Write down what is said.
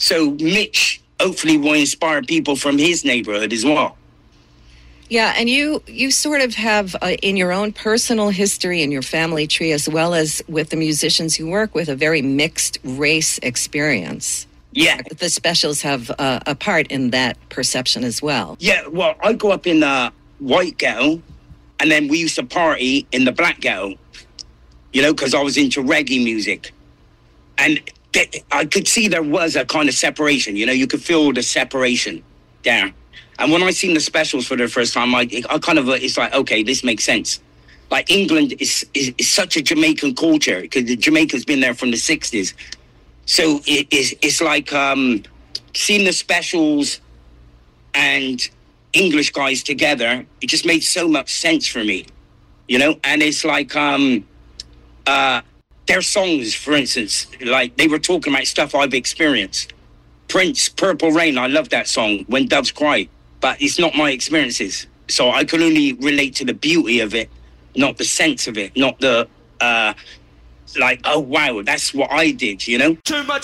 So Mitch hopefully will inspire people from his neighborhood as well. Yeah, and you sort of have, in your own personal history and your family tree, as well as with the musicians you work with, a very mixed race experience. Yeah. The Specials have a part in that perception as well. Yeah, well, I grew up in the white ghetto, and then we used to party in the black ghetto, you know, because I was into reggae music. And I could see there was a kind of separation, you know, you could feel the separation there. And when I seen the Specials for the first time, I kind of, it's like, okay, this makes sense. Like, England is such a Jamaican culture, because Jamaica's been there from the 60s. So it's like seeing the Specials and English guys together, it just made so much sense for me, you know? And it's like their songs, for instance, like they were talking about stuff I've experienced. Prince, Purple Rain, I love that song, When Doves Cry, but it's not my experiences. So I can only relate to the beauty of it, not the sense of it, not the, like, oh, wow, that's what I did, you know? Too much